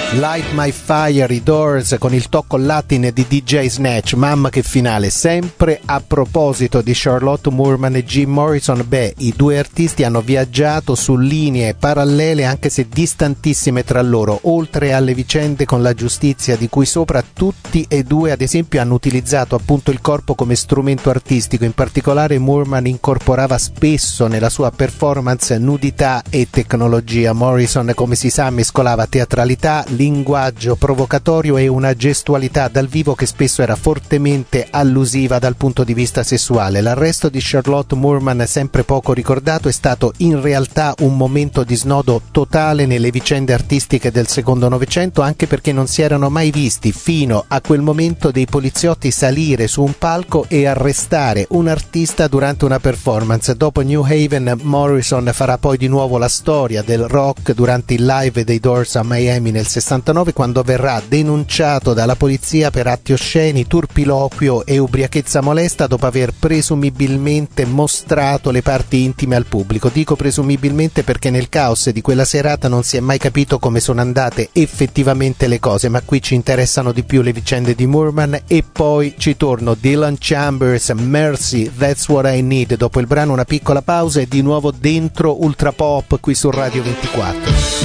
Light My Fire, i Doors con il tocco latin di DJ Snatch. Mamma che finale. Sempre a proposito di Charlotte Moorman e Jim Morrison, i due artisti hanno viaggiato su linee parallele anche se distantissime tra loro, oltre alle vicende con la giustizia di cui sopra. Tutti e due ad esempio hanno utilizzato appunto il corpo come strumento artistico. In particolare Moorman incorporava spesso nella sua performance nudità e tecnologia. Morrison, come si sa, mescolava teatralità, linguaggio provocatorio e una gestualità dal vivo che spesso era fortemente allusiva dal punto di vista sessuale. L'arresto di Charlotte Moorman, sempre poco ricordato, è stato in realtà un momento di snodo totale nelle vicende artistiche del secondo Novecento, anche perché non si erano mai visti fino a quel momento dei poliziotti salire su un palco e arrestare un artista durante una performance. Dopo New Haven, Morrison farà poi di nuovo la storia del rock durante il live dei Doors a Miami nel 69, quando verrà denunciato dalla polizia per atti osceni, turpiloquio e ubriachezza molesta dopo aver presumibilmente mostrato le parti intime al pubblico. Dico presumibilmente perché nel caos di quella serata non si è mai capito come sono andate effettivamente le cose, ma qui ci interessano di più le vicende di Moorman. E poi ci torno. Dylan Chambers, Mercy, That's What I Need. Dopo il brano una piccola pausa e di nuovo dentro Ultra Pop qui su Radio 24.